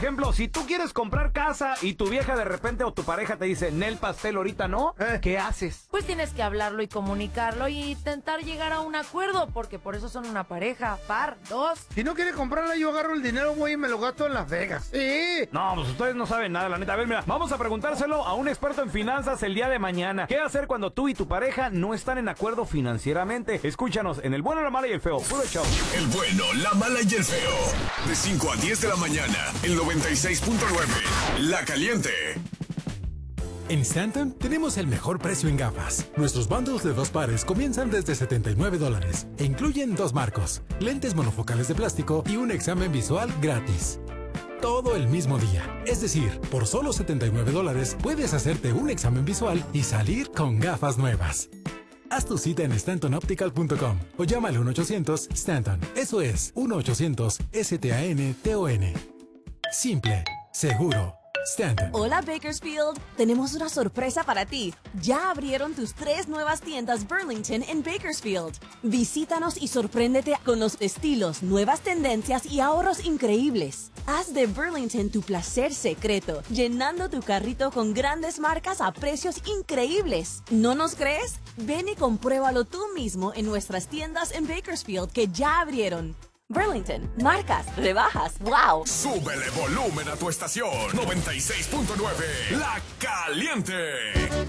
Ejemplo, si tú quieres comprar casa y tu vieja de repente o tu pareja te dice, Nel pastel ahorita no, ¿qué haces? Pues tienes que hablarlo y comunicarlo y intentar llegar a un acuerdo, porque por eso son una pareja, par, dos. Si no quiere comprarla, yo agarro el dinero, güey, y me lo gasto en Las Vegas. Sí. No, pues ustedes no saben nada, la neta. A ver, mira, vamos a preguntárselo a un experto en finanzas el día de mañana. ¿Qué hacer cuando tú y tu pareja no están en acuerdo financieramente? Escúchanos en El Bueno, la Mala y el Feo. Puro show. El bueno, la mala y el feo. De 5 a 10 de la mañana, el 96.9. La Caliente. En Stanton tenemos el mejor precio en gafas. Nuestros bundles de 2 pares comienzan desde $79 e incluyen 2 marcos, lentes monofocales de plástico y un examen visual gratis. Todo el mismo día. Es decir, por solo $79 puedes hacerte un examen visual y salir con gafas nuevas. Haz tu cita en StantonOptical.com o llama al 1-800-STANTON. Eso es 1-800-STANTON. Simple, seguro. Stanton. Hola Bakersfield, tenemos una sorpresa para ti. Ya abrieron tus 3 nuevas tiendas Burlington en Bakersfield. Visítanos y sorpréndete con los estilos, nuevas tendencias y ahorros increíbles. Haz de Burlington tu placer secreto, llenando tu carrito con grandes marcas a precios increíbles. ¿No nos crees? Ven y compruébalo tú mismo en nuestras tiendas en Bakersfield que ya abrieron. Burlington, marcas, rebajas, wow. Súbele volumen a tu estación. 96.9, La Caliente.